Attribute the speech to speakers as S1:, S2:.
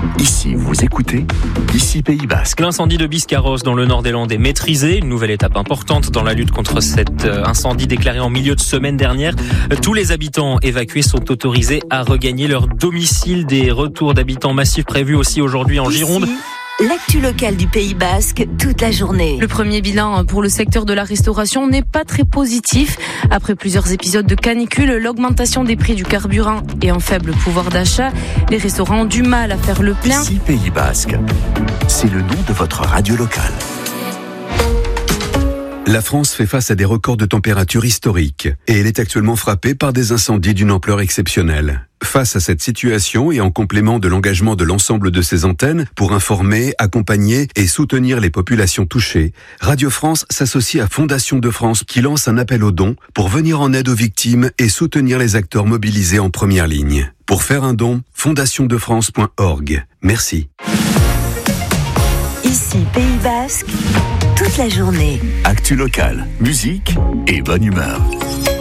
S1: Ici, vous écoutez, ici Pays Basque.
S2: L'incendie de Biscarrosse dans le nord des Landes est maîtrisé. Une nouvelle étape importante dans la lutte contre cet incendie déclaré en milieu de semaine dernière. Tous les habitants évacués sont autorisés à regagner leur domicile. Des retours d'habitants massifs prévus aussi aujourd'hui en Gironde.
S3: L'actu locale du Pays Basque, toute la journée.
S4: Le premier bilan pour le secteur de la restauration n'est pas très positif. Après plusieurs épisodes de canicule, l'augmentation des prix du carburant et un faible pouvoir d'achat, les restaurants ont du mal à faire le plein.
S1: Ici Pays Basque, c'est le nom de votre radio locale.
S5: La France fait face à des records de température historiques et elle est actuellement frappée par des incendies d'une ampleur exceptionnelle. Face à cette situation et en complément de l'engagement de l'ensemble de ses antennes pour informer, accompagner et soutenir les populations touchées, Radio France s'associe à Fondation de France qui lance un appel aux dons pour venir en aide aux victimes et soutenir les acteurs mobilisés en première ligne. Pour faire un don, fondationdefrance.org. Merci.
S3: Ici Pays Basque, toute la journée.
S1: Actu locale, musique et bonne humeur.